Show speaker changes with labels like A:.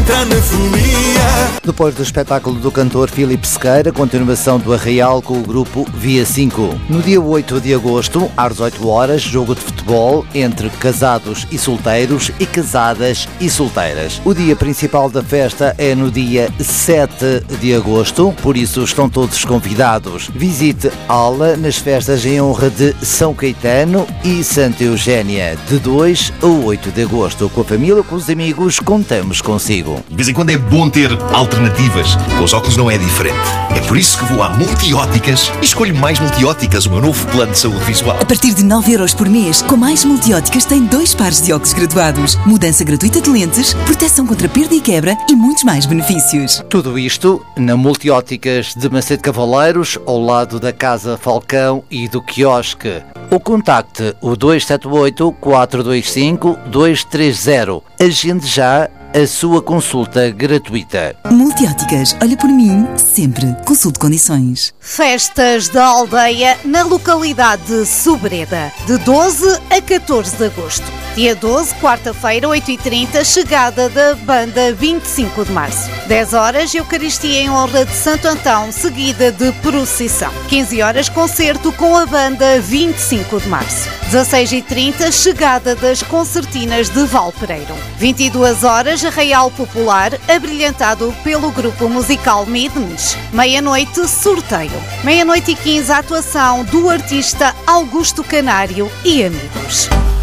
A: entra na folia.
B: Depois do espetáculo do cantor Filipe Sequeira, continuação do Arraial com o grupo Via 5. No dia 8 de agosto, às 18 horas, jogo de futebol entre casados e solteiros e casadas e solteiras. O dia principal da festa é no dia 7 de agosto, por isso estão todos convidados. Visite Ala nas festas em honra de São Caetano e Santa Eugénia, de 2 a 8 de agosto. Com a família, com os amigos, contamos consigo.
C: De vez em quando é bom ter alternativas. Com os óculos não é diferente. É por isso que vou à Multióticas e escolho Mais Multióticas, o meu novo plano de saúde visual.
D: A partir de 9€ por mês, com Mais Multióticas tem 2 pares de óculos graduados, mudança gratuita de lentes, proteção contra perda e quebra e muitos mais benefícios.
B: Tudo isto na Multióticas de Macedo Cavaleiros, ao lado da Casa Falcão e do quiosque. Ou contacte o 278 425 230. Agende já a sua consulta gratuita.
D: Multióticas, olha por mim, sempre. Consulte condições.
E: Festas da Aldeia na localidade de Sobreda, de 12 a 14 de agosto. Dia 12, quarta-feira, 8h30, chegada da banda 25 de março. 10 horas, Eucaristia em honra de Santo Antão, seguida de procissão. 15 horas, concerto com a banda 25 de março. 16h30, chegada das concertinas de Valpereiro. 22 horas, Arraial Popular, abrilhantado pelo grupo musical Midnes. Meia-noite, sorteio. Meia-noite e 15, a atuação do artista Augusto Canário e amigos.